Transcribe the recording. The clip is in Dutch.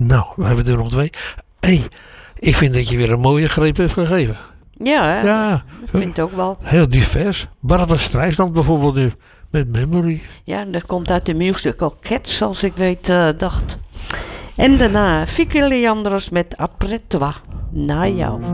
Nou, we hebben er nog 2. Ik vind dat je weer een mooie greep hebt gegeven. Ja, hè? Ja, Ik vind het ook wel. heel divers. Barbara Streisand bijvoorbeeld nu. Met Memory. Ja, dat komt uit de musical Cats, zoals ik weet, dacht. En daarna Vicky Leandros met Après toi, na jou.